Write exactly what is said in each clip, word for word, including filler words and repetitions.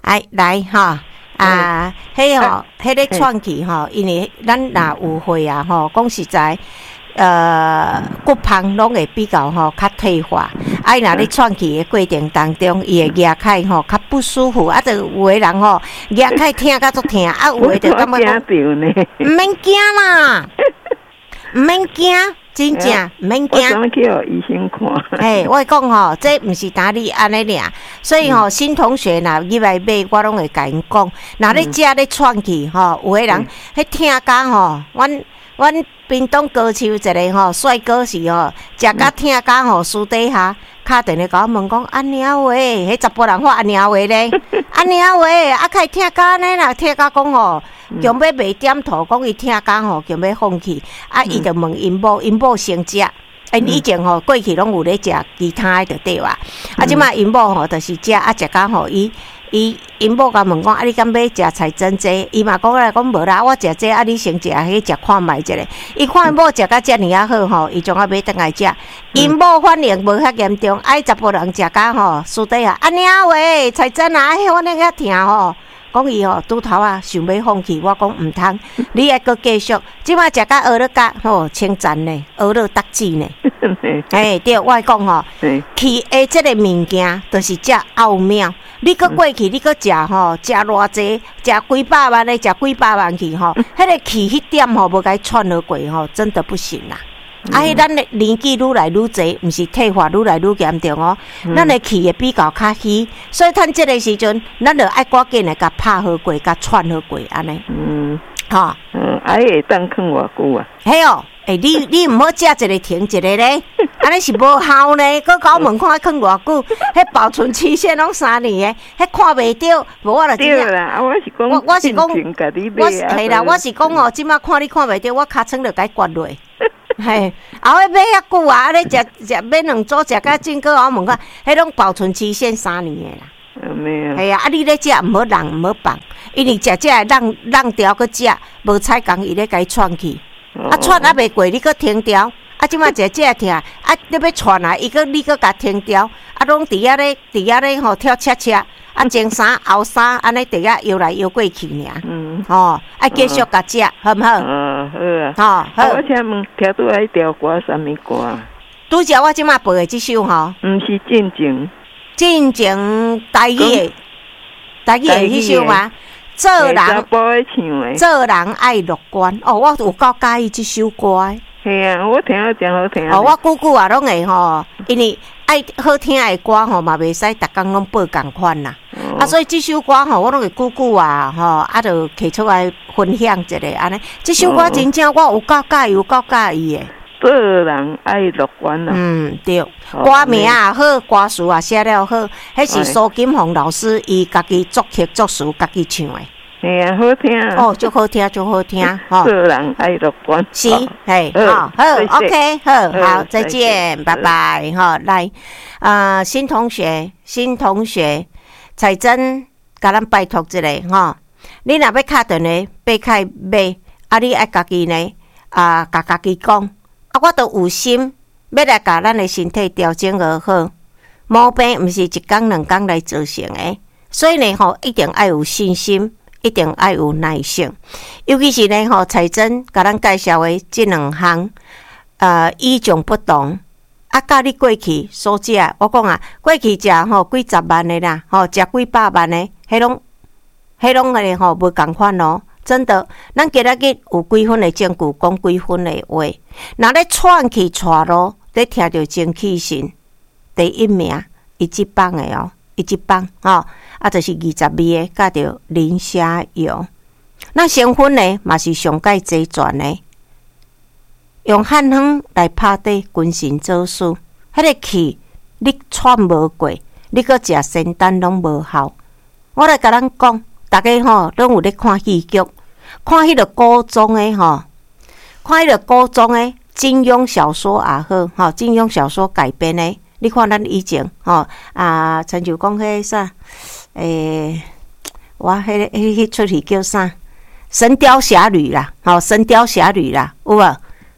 哎，来哈啊，迄吼，迄个创气吼，因为咱若有会啊吼，讲实在。呃，骨芳拢会比较吼较退化，啊，若咧喘气的过程当中，伊的牙齿吼较不舒服，啊，就有的人吼牙齿疼甲足疼，啊，有的就感觉讲，唔免惊啦，唔免惊，真正唔免惊。 我怎去互医生看？ 哎，我讲吼，这毋是打你安尼尔，所以吼，新同学若入来买，我拢会甲因讲，若咧食咧喘气吼，有的人迄疼甲吼，阮阮。屏东高手一个吼帅哥是吼，食甲疼甲吼私底下敲电话甲我问讲，安尼啊喂，迄查甫人话安尼啊喂咧，安尼啊喂，啊开疼甲安尼啦，疼甲讲吼，强要袂点头，讲伊疼甲吼，强要放弃，啊伊就问因某，因某先食。因以前吼过去拢有咧食其他诶，就对哇。啊，即摆因某吼就是食啊，食甲吼伊。伊因某甲问讲，啊，你敢要食彩珍这？伊嘛讲来讲无啦，我食这，啊，你先食迄食看卖一下。伊看因某食甲遮尔啊好吼，伊将啊买倒来食。因某反应无遐严重，爱查甫人食甲吼，私底下安尼啊喂，彩珍啊，迄我那个疼吼。讲伊吼拄头啊，想要放弃，我讲毋通，你还阁继续。即摆食甲学了甲吼，称赞呢，学了得志呢。哎，对，我讲吼，气的即个物件，就是遮奥妙。你搁过去，你搁食吼，食偌济，食几百万的，食几百万去吼，迄个气迄点吼，无甲伊喘落过吼，真的不行啦。啊，迄咱的年纪愈来愈济，毋是退化愈来愈严重哦。咱的气会比较较虚，所以趁即个时阵，咱就爱赶紧的甲拍好过，甲喘好过安尼。嗯，哈， 嗯，啊，会当囥偌久啊？ 嘿哦，诶，你你毋好食一个停一个咧，安尼是无效呢。佮甲我问看囥偌久，迄保存期限拢三年的，迄看袂着，无我就对啦。啊，我是讲， 我我是讲， 我是系啦，我是讲哦，即马看你看袂着，我尻川就甲伊刮落。嘿，后尾买遐久啊！你食食买两组，食甲真个我问看，迄种保存期限三年的啦。 没有。 系啊，啊你咧食毋好人毋好放，因为食食浪浪掉去食，无采工伊咧甲伊喘去，啊喘啊袂过，你搁停掉，啊即摆食食疼，啊你要喘啊，伊搁你搁甲停掉，啊拢伫遐咧伫遐咧吼跳恰恰。啊，前衫后衫，安尼伫遐摇来摇过去尔。嗯。哦，爱继续甲食，好毋好？ 嗯，好啊。好，好。我请问，听拄来条歌，啥物歌？ 拄则我即马背的即首吼， 毋是进前。 进前台语的，台语的迄首嘛，做人。 查甫的唱的。 做人爱乐观。哦，我有够介意即首歌。 系啊，我听了真好听。 哦，我久久啊拢会吼，因为爱好听的歌吼嘛，袂使逐工拢播共款啦。啊，所以这首歌吼，我拢会久久啊，吼，啊，就摕出来分享一下安尼。这首歌真正我有够介意，有够介意的。 做人爱乐观啦。 嗯，对。歌名也好，歌词也写了好，迄是苏金凤老师伊家己作曲作词，家己唱的。 嘿啊，好听啊！ 哦，足好听，足好听，吼。 做人爱乐观。 是，嘿，好，好 ，OK， 好，好，再见，拜拜，哈，来，啊，新同学，新同学，彩珍，甲咱拜托一下，吼，你若要敲电话，要开买，啊，你爱家己呢，啊，甲家己讲，啊，我都有心要来甲咱的身体调整而好，毛病毋是一工两工来造成的，所以呢，吼，一定爱有信心。一定爱有耐性，尤其是呢吼，彩珍甲咱介绍的这两项，呃，与众不同。啊，甲你过去所食，我讲啊，过去食吼几十万的啦，吼食几百万的，迄拢，迄拢个吼无共款哦。真的，咱今仔日有几分的证据，讲几分的话。若咧喘气喘咯，咧听着精气神第一名，伊即帮的哦。伊一帮吼，啊，就是二十味的，加着磷虾油。那成分呢，嘛是上界齐全的。用汉方来拍底君臣佐使，迄个气你喘无过，你搁食仙丹拢无效。我来甲咱讲，大家吼拢有咧看戏剧，看迄个古装的吼，看迄个古装的金庸小说也好，吼金庸小说改编的。你看咱以前吼啊，亲像讲迄啥，诶，我迄迄迄出戏叫啥？《神雕侠侣》啦，吼，《神雕侠侣》啦，有无？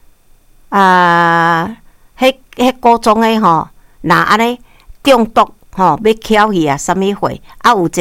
啊，迄迄古装诶吼，若安尼中毒吼，要翘去啊，啥物货？啊，有一个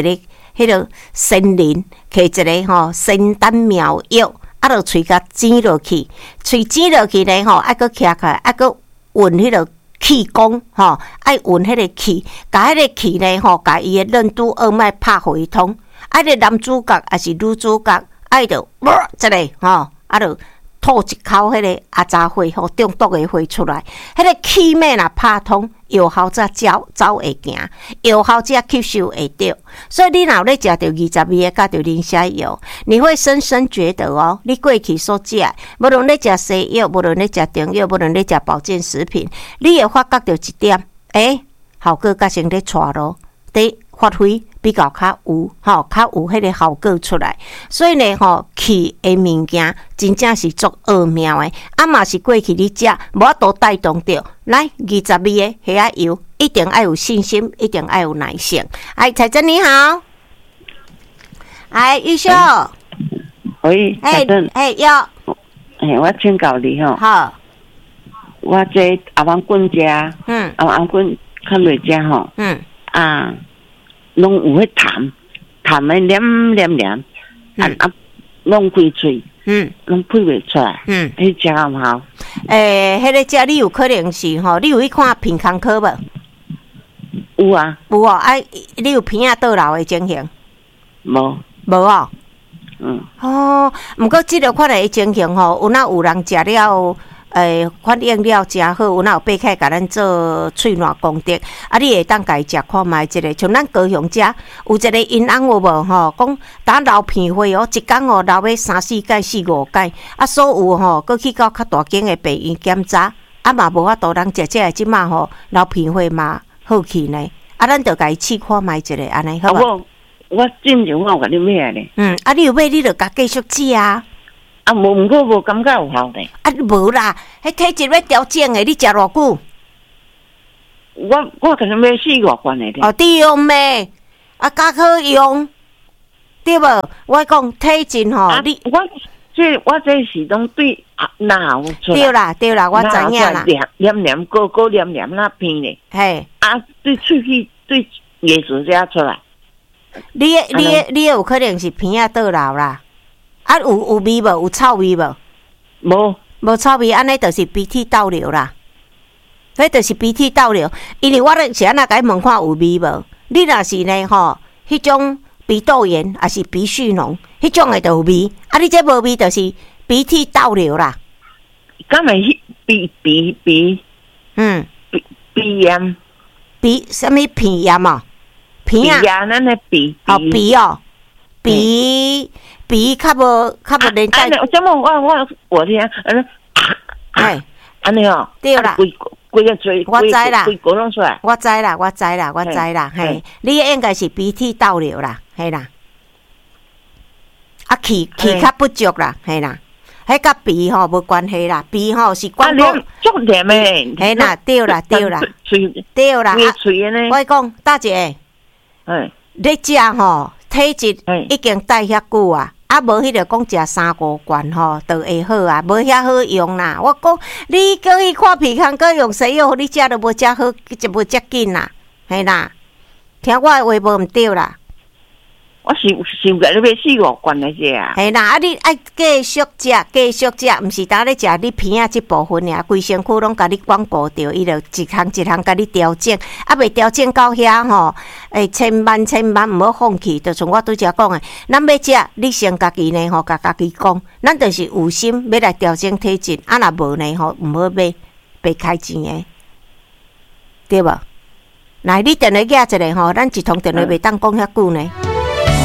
迄个森林，摕一个吼仙丹妙药，啊，著喙甲剪落去，喙剪落去咧吼，爱搁徛起来，爱搁运迄个气功吼，爱运迄个气，甲迄个气咧吼，甲伊诶任督二脉拍回通。啊，个男主角还是女主角，爱着即个吼，啊，著吐一口迄个阿杂灰吼，中毒诶灰出来，迄个气脉若拍通，药效才走走会行，药效才吸收会着。所以你若有咧食着二十二个加着磷虾药，你会深深觉得哦，你过去所食，无论咧食西药，无论咧食中药，无论咧食保健食品，你会发觉着一点，诶、欸，效果甲先咧带咯，第发挥比较较有吼，较有迄个效果出来。所以呢，吼气的物件真正是足奥妙的。啊嘛是过去你食，无法度带动着来二十二个虾仔油，一定要有信心，一定要有耐性。哎，彩珍你好，哎，玉秀， 喂，彩珍， 哎，有， 哎，我请教你吼， 好， 我这阿王棍食，嗯，阿王棍较袂食吼，嗯，啊。拢有迄痰，痰诶黏黏黏，啊啊，拢开喙，嗯，拢配袂出来，嗯，迄食好唔好？ 诶，迄个食你有可能是吼，你有去看健康科无？ 有啊， 有哦，啊，你有鼻仔倒流诶情形？ 无， 无哦。 嗯。 哦，毋过即个款诶情形吼，有哪有人食了？诶，反应了真好，有哪有爬起甲咱做喙烂功德？啊，你会当家己食看卖即个，像咱高雄遮有一个因翁有无吼？讲打流鼻血哦，一工哦流要三四届、四五届，啊，所有吼，佮去到较大间诶病院检查，啊嘛无法度人食这即马吼流鼻血嘛好去呢。啊，咱着家己试看卖一个安尼好无？ 我进前我有甲你买咧。 嗯，啊，你有买你着甲继续吃啊。 啊，无毋过无感觉有效咧。 啊，无啦，迄体质要调整诶，你食偌久？ 我我可能买四五罐诶。 哦，对用咩？啊，较好用，对无？我讲体质吼， 啊、你我这我这是拢对啊哪有出来？ 对啦对啦，我知影啦。 黏黏黏，高高黏黏那片咧。 嘿， 啊，对喙齿对牙齿遮出来。 你你你有可能是鼻仔倒流啦。啊，有有味无？有臭味无？ 无， 无臭味，安尼就是鼻涕倒流啦。迄就是鼻涕倒流，因为我咧是安那甲伊问看有味无？你若是呢吼，迄种鼻窦炎还是鼻蓄脓，迄种诶就有味。啊，你这无味，就是鼻涕倒流啦。 敢会迄鼻鼻鼻，嗯，鼻鼻炎， 鼻什么鼻炎啊？鼻啊，鼻炎咱诶鼻， 哦鼻哦，鼻。鼻较无较无连带， 怎么我我我听，嗯， 哎， 安尼哦， 对啦， 规规个嘴， 我知啦， 规个拢出来， 我知啦，我知啦，我知啦，嘿，你应该是鼻涕倒流啦，嘿啦，啊气气较不足啦，嘿啦，迄甲鼻吼无关系啦，鼻吼是关过足黏诶， 嘿啦，对啦，对啦，对啦，我讲大姐，哎，你食吼体质已经带遐久啊。啊，无迄个讲食三五罐吼，就会好啊，无遐好用啦。我讲你过去看鼻腔科用西药，你食都无遮好，就无遮紧啦，嘿啦。听我诶话无毋对啦。 我想想个你买四五罐来食啊。 嘿啦，啊你爱继续食，继续食，毋是单咧食你鼻仔即部分尔，规身躯拢甲你管顾着，伊就一项一项甲你调整，啊未调整到遐吼，诶千万千万毋好放弃，就像我拄则讲诶，咱要食，你先家己呢吼，甲家己讲，咱就是有心要来调整体质，啊若无呢吼，毋好买白开钱诶，对无？来，你电话举一个吼，咱一通电话袂当讲遐久呢。